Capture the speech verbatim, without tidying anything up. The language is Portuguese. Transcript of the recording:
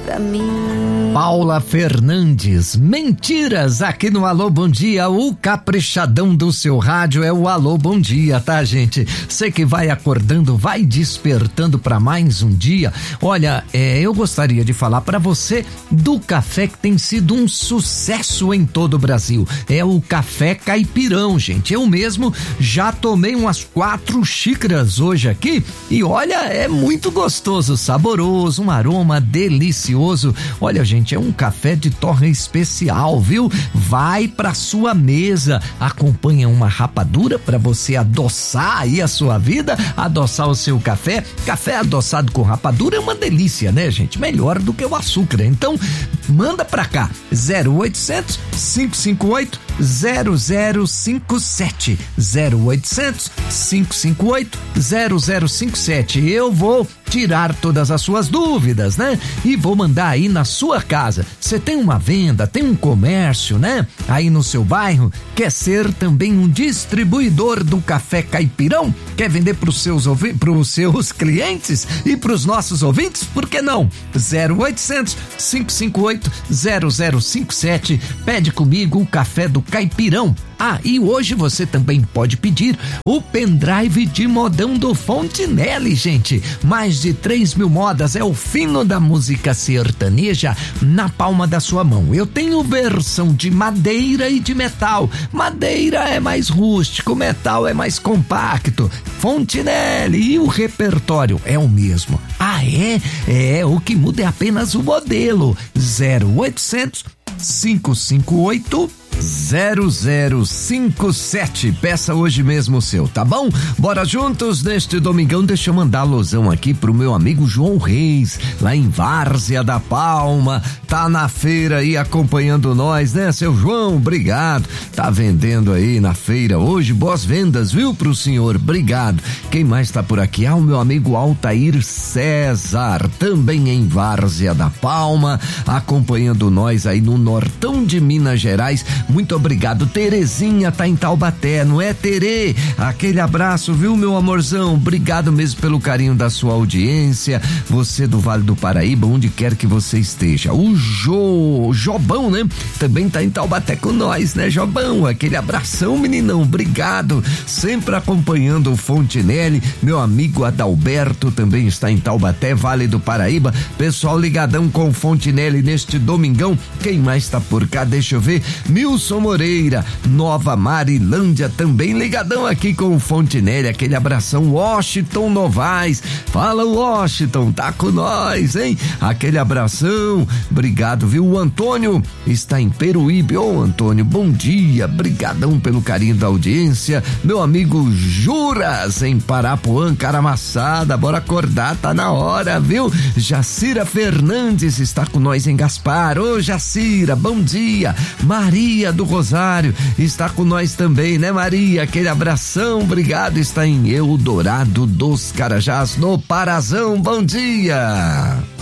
pra mim. Paula Fernandes, mentiras aqui no Alô Bom Dia, o caprichadão do seu rádio é o Alô Bom Dia, tá, gente? Você que vai acordando, vai despertando pra mais um dia. Olha, é, eu gostaria de falar pra você do café que tem sido um sucesso em todo o Brasil. É o café caipirão, gente. Eu mesmo já tomei umas quatro xícaras hoje aqui e olha, é muito gostoso, saboroso, um aroma delicioso. Olha, gente, é um café de torra especial, viu? Vai pra sua mesa, acompanha uma rapadura pra você adoçar aí a sua vida, adoçar o seu café. Café adoçado com rapadura é uma delícia, né, gente? Melhor do que o açúcar. Então, manda pra cá, zero oitocentos, cinco cinco oito, zero zero cinco sete, zero oitocentos, cinco cinco oito, zero zero cinco sete. Eu vou tirar todas as suas dúvidas, né? E vou mandar aí na sua casa. Você tem uma venda, tem um comércio, né? Aí no seu bairro, quer ser também um distribuidor do café caipirão? Quer vender pros seus ouvi- pros seus clientes e pros nossos ouvintes? Por que não? zero oitocentos, cinco cinco oito, zero zero cinco sete. Pede comigo o café do caipirão. Ah, e hoje você também pode pedir o pendrive de modão do Fontinelli, gente. Mais de três mil modas, é o fino da música sertaneja na palma da sua mão. Eu tenho versão de madeira e de metal. Madeira é mais rústico, metal é mais compacto. Fontinelli, e o repertório é o mesmo. Ah, é? É, o que muda é apenas o modelo. zero oitocentos, cinco cinco oito, zero zero cinco sete. Peça hoje mesmo o seu, tá bom? Bora juntos neste domingão. Deixa eu mandar alusão aqui pro meu amigo João Reis, lá em Várzea da Palma. Tá na feira aí acompanhando nós, né, seu João? Obrigado. Tá vendendo aí na feira hoje. Boas vendas, viu, pro senhor? Obrigado. Quem mais tá por aqui? Ah, o meu amigo Altair César, também em Várzea da Palma, acompanhando nós aí no nortão de Minas Gerais. Muito obrigado. Terezinha tá em Taubaté, não é, Tere? Aquele abraço, viu, meu amorzão? Obrigado mesmo pelo carinho da sua audiência. Você do Vale do Paraíba, onde quer que você esteja. O Jo, Jobão, né? Também tá em Taubaté com nós, né, Jobão? Aquele abração, meninão. Obrigado. Sempre acompanhando o Fontinelli. Meu amigo Adalberto também está em Taubaté, Vale do Paraíba. Pessoal ligadão com o Fontinelli neste domingão. Quem mais tá por cá? Deixa eu ver. Milson Moreira, Nova Marilândia, também ligadão aqui com o Fontinelli. Aquele abração. Washington Novaes, fala Washington, tá com nós, hein? Aquele abração, obrigado, viu? O Antônio está em Peruíbe. Ô, Antônio, bom dia, brigadão pelo carinho da audiência. Meu amigo Juras em Parapuã, Caramaçada, bora acordar, tá na hora, viu? Jacira Fernandes está com nós em Gaspar. Ô, Jacira, bom dia. Maria do Rosário está com nós também, né, Maria? Aquele abração, obrigado. Está em Eldorado dos Carajás, no Parazão. Bom dia.